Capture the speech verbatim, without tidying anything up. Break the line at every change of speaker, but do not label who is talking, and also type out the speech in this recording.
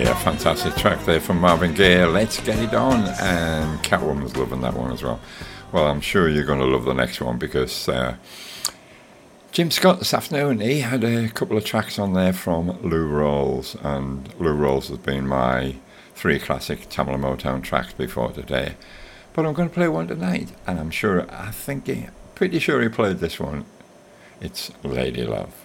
a fantastic track there from Marvin Gaye, Let's Get It On, and Catwoman's loving that one as well. Well, I'm sure you're going to love the next one because uh, Jim Scott this afternoon, he had a couple of tracks on there from Lou Rawls, and Lou Rawls has been my three classic Tamla Motown tracks before today. But I'm going to play one tonight, and I'm sure, I think, he, pretty sure he played this one. It's Lady Love.